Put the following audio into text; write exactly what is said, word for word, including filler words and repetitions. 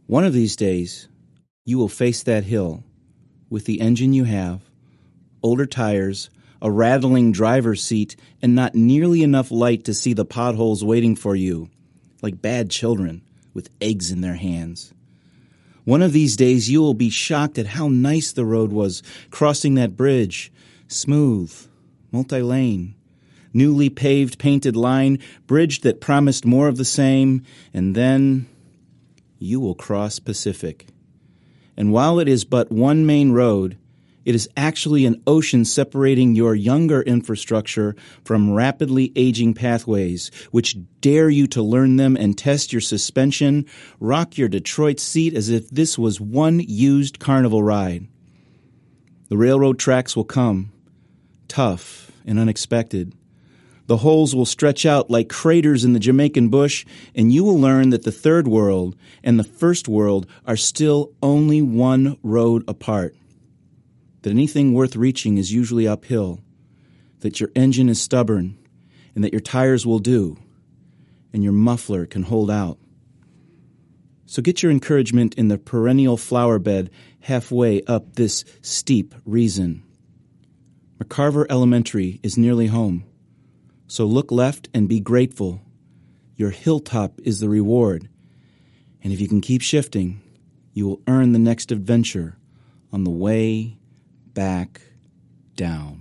One of these days, you will face that hill with the engine you have, older tires, a rattling driver's seat, and not nearly enough light to see the potholes waiting for you, like bad children with eggs in their hands. One of these days you will be shocked at how nice the road was crossing that bridge, smooth, multi-lane, newly paved, painted line, bridge that promised more of the same, and then you will cross Pacific. And while it is but one main road, it is actually an ocean separating your younger infrastructure from rapidly aging pathways, which dare you to learn them and test your suspension, rock your Detroit seat as if this was one used carnival ride. The railroad tracks will come, tough and unexpected. The holes will stretch out like craters in the Jamaican bush, and you will learn that the third world and the first world are still only one road apart. That anything worth reaching is usually uphill, that your engine is stubborn, and that your tires will do, and your muffler can hold out. So get your encouragement in the perennial flower bed halfway up this steep reason. McCarver Elementary is nearly home, so look left and be grateful. Your hilltop is the reward, and if you can keep shifting, you will earn the next adventure on the way back down.